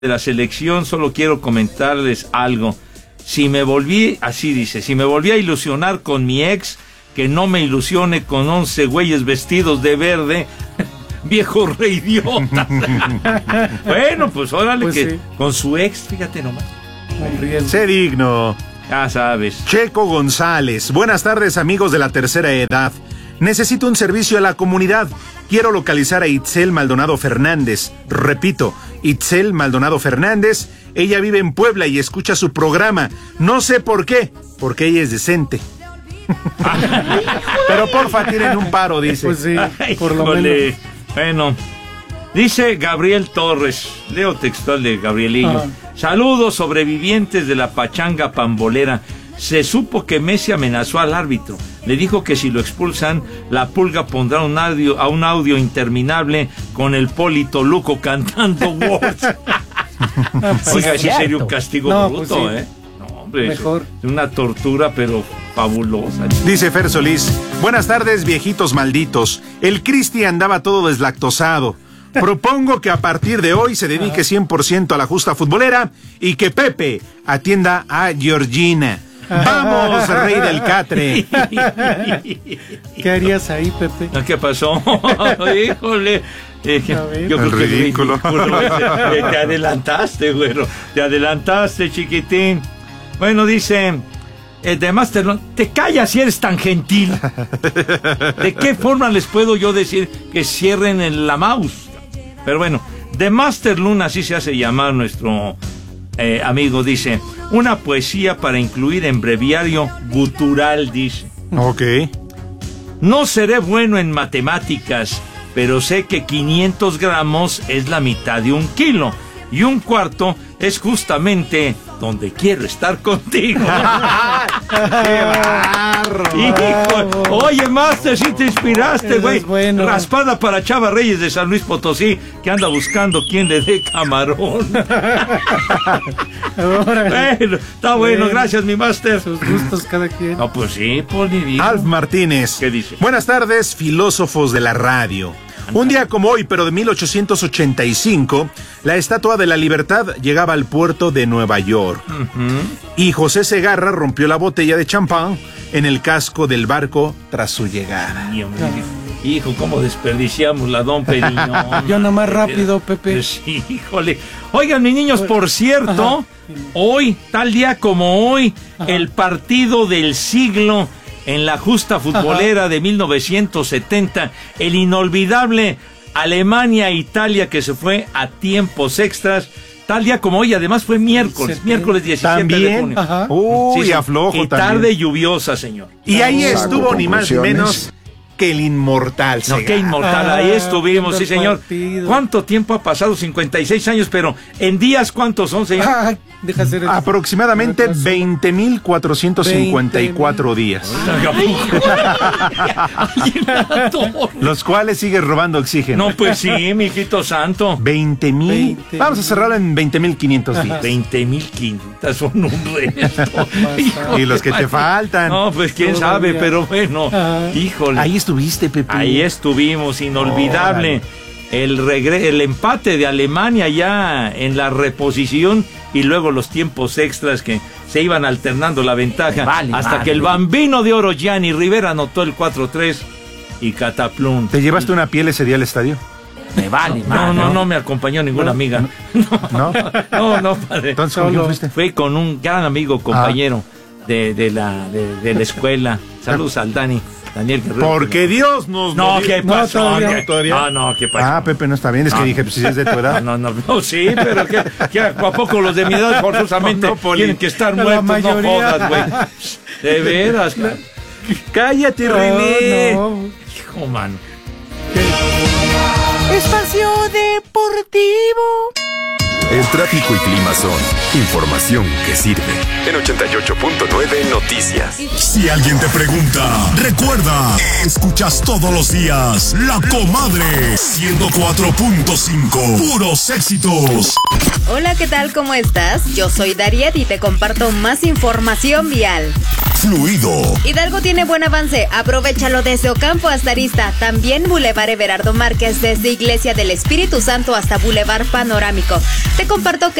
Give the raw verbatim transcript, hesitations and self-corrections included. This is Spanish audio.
de la selección, solo quiero comentarles algo. Si me volví, así dice, si me volví a ilusionar con mi ex, que no me ilusione con once güeyes vestidos de verde, viejo reidiota. Bueno, pues órale, pues que sí. Con su ex, fíjate nomás. Sé digno. Ya sabes. Checo González, buenas tardes amigos de la tercera edad. Necesito un servicio a la comunidad. Quiero localizar a Itzel Maldonado Fernández. Repito, Itzel Maldonado Fernández. Ella vive en Puebla y escucha su programa. No sé por qué, porque ella es decente. Pero porfa, tienen un paro, dice. Pues sí, Ay, por lo jole. menos. Bueno, dice Gabriel Torres, leo textual de Gabrielillo. Ajá. Saludos sobrevivientes de la pachanga pambolera. Se supo que Messi amenazó al árbitro. Le dijo que si lo expulsan, la pulga pondrá un audio, a un audio interminable con el Poli Toluco cantando Words. Oiga, sí sería un castigo no, bruto, pues sí. ¿eh? No, hombre, mejor. Es una tortura, pero fabulosa. Dice Fer Solís, buenas tardes, viejitos malditos. El Cristi andaba todo deslactosado. Propongo que a partir de hoy se dedique cien por ciento a la justa futbolera y que Pepe atienda a Georgina. ¡Vamos, rey del catre! ¿Qué harías ahí, Pepe? ¿Qué pasó? Híjole. Eh, yo creo el que ridículo. Es ridículo eh, te adelantaste, güero. Te adelantaste, chiquitín. Bueno, dice... Eh, de Master, te callas si eres tan gentil. ¿De qué forma les puedo yo decir que cierren el, la mouse? Pero bueno, de Master Luna, así se hace llamar nuestro eh, amigo, dice, una poesía para incluir en breviario gutural, dice. Ok. No seré bueno en matemáticas, pero sé que quinientos gramos es la mitad de un kilo. Y un cuarto es justamente donde quiero estar contigo. ¡Qué barro! Hijo, oye, Master, si te inspiraste, güey. Bueno. Raspada para Chava Reyes de San Luis Potosí, que anda buscando quien le dé camarón. Bueno, está bueno, bueno, gracias, mi Master. Sus gustos cada quien. No, pues sí, Poli. Alf Martínez. ¿Qué dice? Buenas tardes, filósofos de la radio. Un día como hoy, pero de mil ochocientos ochenta y cinco, la Estatua de la Libertad llegaba al puerto de Nueva York. Uh-huh. Y José Segarra rompió la botella de champán en el casco del barco tras su llegada. Dios mío. Hijo, cómo desperdiciamos la Don Periñón. Yo nada más rápido, Pepe. Sí, híjole. Oigan, mis niños, por cierto, ajá, hoy, tal día como hoy, ajá, el partido del siglo en la justa futbolera, ajá, de mil novecientos setenta, el inolvidable Alemania-Italia que se fue a tiempos extras, tal día como hoy, además fue miércoles, setenta. Miércoles diecisiete ¿También? De junio. Ajá. Uy, sí, aflojo y también. Tarde lluviosa, señor. Y ahí estuvo ni más ni menos que el inmortal. No, qué inmortal, ah, ahí estuvimos, sí señor. Partido. ¿Cuánto tiempo ha pasado? cincuenta y seis años, pero en días, ¿cuántos son, señor? Ah, deja hacer el... Aproximadamente veinte mil cuatrocientos cincuenta y cuatro días. Los cuales sigue robando oxígeno. No, pues sí, mijito santo. veinte mil. Vamos a cerrarlo en veinte mil quinientos días. veinte mil quinientos son un resto. Y los que te faltan. No, pues quién Todavía. sabe, pero bueno. Ajá. Híjole. Ahí estuviste, Pepe. Ahí estuvimos, inolvidable. Oh, el, regre el empate de Alemania ya en la reposición y luego los tiempos extras que se iban alternando la ventaja, vale, hasta vale. que el bambino de oro Gianni Rivera anotó el cuatro tres y cataplum. ¿Te llevaste una piel ese día al estadio? Me vale, no, no, no, no me acompañó ninguna no, amiga. No, no, no, padre. Entonces, ¿con quién fuiste? Fue con un gran amigo, compañero ah. de, de, la, de, de la escuela. Saludos al Dani. Daniel Guerrero. Porque Dios nos... No, ¿qué pasó? No, todavía, todavía. no, no, ¿qué pasó? Ah, Pepe, no está bien. Es no. que dije, pues si es de tu edad. No, no, no, sí, pero que, que ¿a poco los de mi edad forzosamente no, no, tienen que estar muertos? No jodas, güey. De veras. La... Cállate, no, René. No. Hijo, mano. Espacio Deportivo. El tráfico y clima son información que sirve. En ochenta y ocho punto nueve Noticias. Si alguien te pregunta, recuerda, escuchas todos los días La Comadre ciento cuatro punto cinco. Puros éxitos. Hola, ¿qué tal? ¿Cómo estás? Yo soy Dariet y te comparto más información vial. fluido. Hidalgo tiene buen avance, aprovéchalo desde Ocampo hasta Arista, también Boulevard Everardo Márquez, desde Iglesia del Espíritu Santo hasta Boulevard Panorámico. Te comparto que